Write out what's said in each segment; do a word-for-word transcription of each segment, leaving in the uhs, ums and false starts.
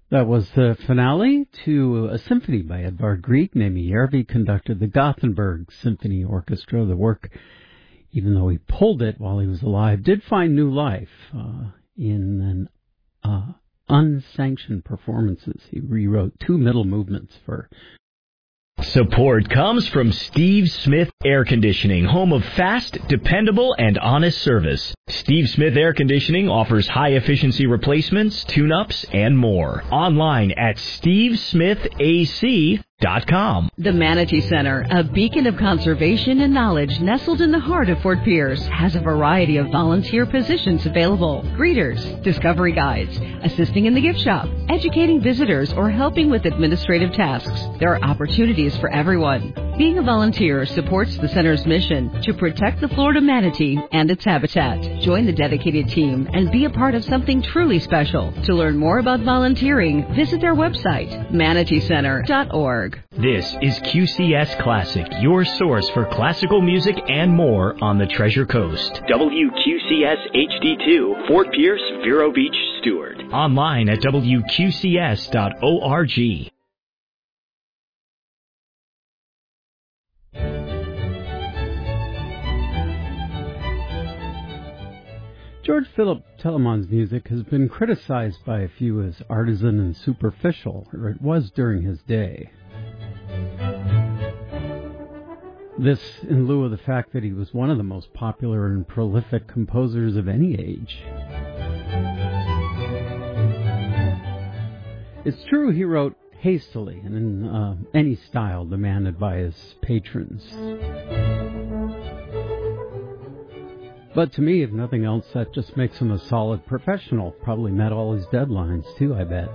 That was the finale to a symphony by Edvard Grieg. Mamie Järvi conducted the Gothenburg Symphony Orchestra. The work, even though he pulled it while he was alive, did find new life uh, in an uh, unsanctioned performances. He rewrote two middle movements for. Support comes from Steve Smith Air Conditioning, home of fast, dependable, and honest service. Steve Smith Air Conditioning offers high-efficiency replacements, tune-ups, and more. Online at steve smith a c dot com. The Manatee Center, a beacon of conservation and knowledge nestled in the heart of Fort Pierce, has a variety of volunteer positions available. Greeters, discovery guides, assisting in the gift shop, educating visitors, or helping with administrative tasks. There are opportunities for everyone. Being a volunteer supports the center's mission to protect the Florida manatee and its habitat. Join the dedicated team and be a part of something truly special. To learn more about volunteering, visit their website, manatee center dot org. This is Q C S Classic, your source for classical music and more on the Treasure Coast. W Q C S H D two, Fort Pierce, Vero Beach, Stewart. Online at w q c s dot org. George Philip Telemann's music has been criticized by a few as artisan and superficial, or it was during his day. This in lieu of the fact that he was one of the most popular and prolific composers of any age. It's true he wrote hastily and in uh, any style demanded by his patrons. But to me, if nothing else, that just makes him a solid professional. Probably met all his deadlines, too, I bet.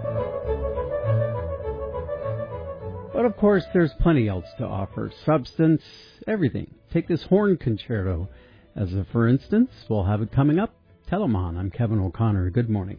But of course, there's plenty else to offer. Substance, everything. Take this horn concerto as a for instance. We'll have it coming up. Telemann, I'm Kevin O'Connor. Good morning.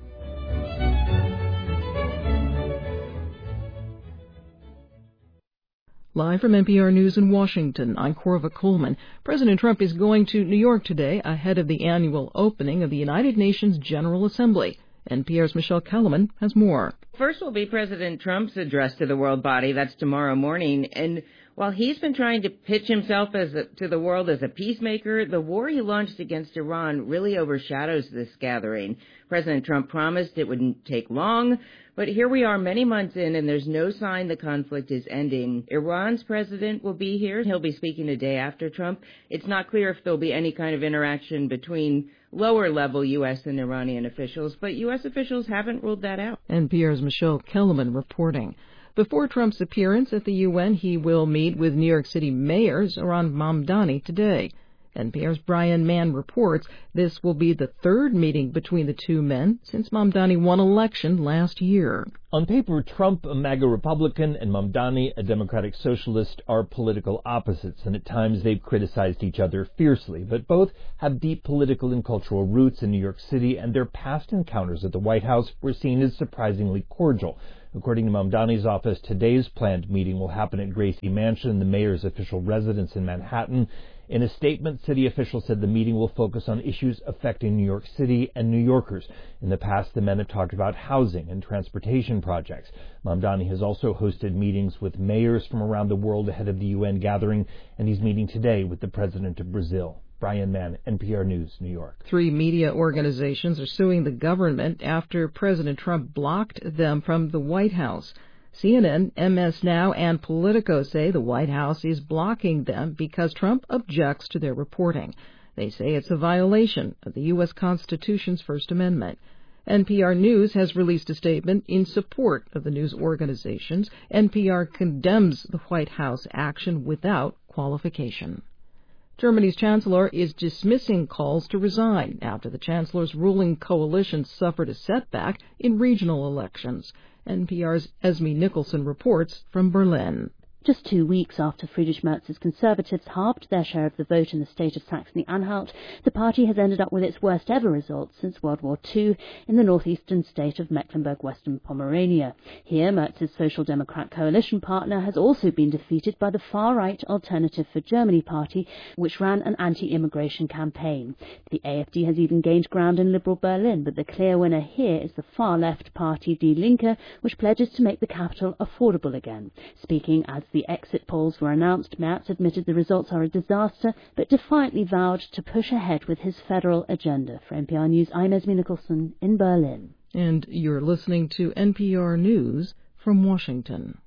Live from N P R News in Washington, I'm Corva Coleman. President Trump is going to New York today ahead of the annual opening of the United Nations General Assembly. N P R's Michelle Kellerman has more. First will be President Trump's address to the world body. That's tomorrow morning. And while he's been trying to pitch himself as a, to the world as a peacemaker, the war he launched against Iran really overshadows this gathering. President Trump promised it wouldn't take long, but here we are many months in, and there's no sign the conflict is ending. Iran's president will be here. He'll be speaking a day after Trump. It's not clear if there'll be any kind of interaction between lower-level U S and Iranian officials, but U S officials haven't ruled that out. N P R's Michelle Kellerman reporting. Before Trump's appearance at the U N, he will meet with New York City Mayor Zohran Mamdani today. N P R's Brian Mann reports this will be the third meeting between the two men since Mamdani won election last year. On paper, Trump, a MAGA Republican, and Mamdani, a Democratic Socialist, are political opposites, and at times they've criticized each other fiercely. But both have deep political and cultural roots in New York City, and their past encounters at the White House were seen as surprisingly cordial. According to Mamdani's office, today's planned meeting will happen at Gracie Mansion, the mayor's official residence in Manhattan. In a statement, city officials said the meeting will focus on issues affecting New York City and New Yorkers. In the past, the men have talked about housing and transportation projects. Mamdani has also hosted meetings with mayors from around the world ahead of the U N gathering, and he's meeting today with the president of Brazil. Brian Mann, N P R News, New York. Three media organizations are suing the government after President Trump blocked them from the White House. C N N, M S Now, and Politico say the White House is blocking them because Trump objects to their reporting. They say it's a violation of the U S Constitution's First Amendment. N P R News has released a statement in support of the news organizations. N P R condemns the White House action without qualification. Germany's chancellor is dismissing calls to resign after the chancellor's ruling coalition suffered a setback in regional elections. N P R's Esme Nicholson reports from Berlin. Just two weeks after Friedrich Merz's Conservatives halved their share of the vote in the state of Saxony-Anhalt, the party has ended up with its worst ever results since World War Two in the northeastern state of Mecklenburg-Western Pomerania. Here, Merz's Social Democrat coalition partner has also been defeated by the far-right Alternative for Germany party, which ran an anti-immigration campaign. The A F D has even gained ground in liberal Berlin, but the clear winner here is the far-left party Die Linke, which pledges to make the capital affordable again. Speaking as the exit polls were announced, Merz admitted the results are a disaster, but defiantly vowed to push ahead with his federal agenda. For N P R News, I'm Esme Nicholson in Berlin. And you're listening to N P R News from Washington.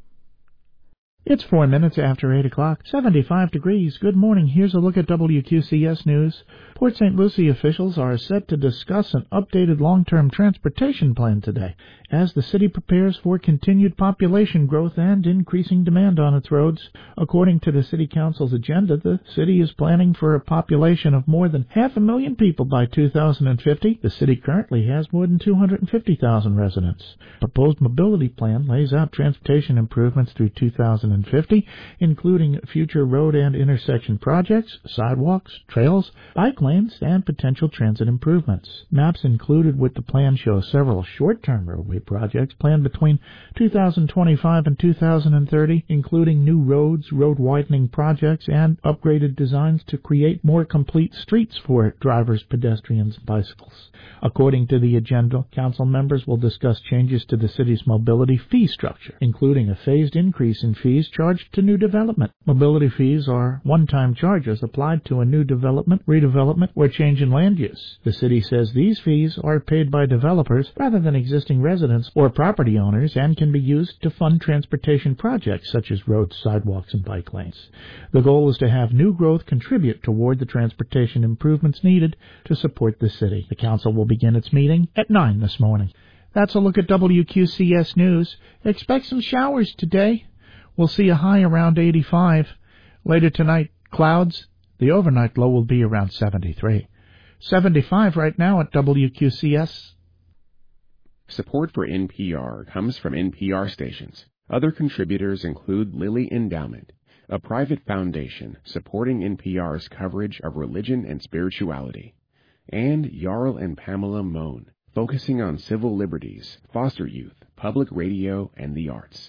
It's four minutes after eight o'clock, seventy-five degrees. Good morning. Here's a look at W Q C S News. Port Saint Lucie officials are set to discuss an updated long-term transportation plan today as the city prepares for continued population growth and increasing demand on its roads. According to the City Council's agenda, the city is planning for a population of more than half a million people by two thousand fifty. The city currently has more than two hundred fifty thousand residents. The proposed mobility plan lays out transportation improvements through two thousand fifty, including future road and intersection projects, sidewalks, trails, bike lanes, and potential transit improvements. Maps included with the plan show several short-term roadway projects planned between two thousand twenty-five and two thousand thirty, including new roads, road widening projects, and upgraded designs to create more complete streets for drivers, pedestrians, and bicycles. According to the agenda, council members will discuss changes to the city's mobility fee structure, including a phased increase in fees charged to new development. Mobility fees are one-time charges applied to a new development, redevelopment, or change in land use. The city says these fees are paid by developers rather than existing residents or property owners and can be used to fund transportation projects such as roads, sidewalks, and bike lanes. The goal is to have new growth contribute toward the transportation improvements needed to support the city. The council will begin its meeting at nine this morning. That's a look at W Q C S News. Expect some showers today. We'll see a high around eighty-five. Later tonight, clouds. The overnight low will be around seventy-three. seventy-five right now at W Q C S. Support for N P R comes from N P R stations. Other contributors include Lilly Endowment, a private foundation supporting N P R's coverage of religion and spirituality, and Jarl and Pamela Mohn, focusing on civil liberties, foster youth, public radio, and the arts.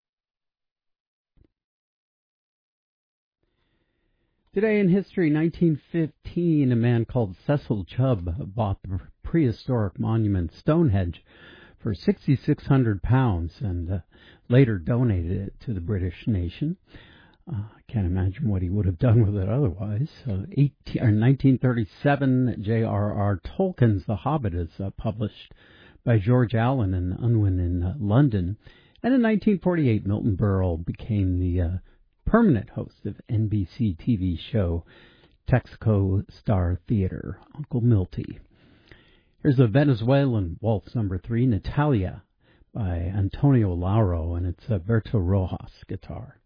Today in history, nineteen fifteen, a man called Cecil Chubb bought the prehistoric monument Stonehenge for six thousand six hundred pounds and uh, later donated it to the British nation. Uh, I can't imagine what he would have done with it otherwise. Uh, eighteen, or nineteen thirty-seven, J R R Tolkien's The Hobbit is uh, published by George Allen and Unwin in uh, London. And in nineteen forty-eight, Milton Berle became the uh, permanent host of N B C T V show Texaco Star Theater, Uncle Milty. Here's a Venezuelan waltz number three, Natalia, by Antonio Lauro, and it's a Berto Rojas guitar.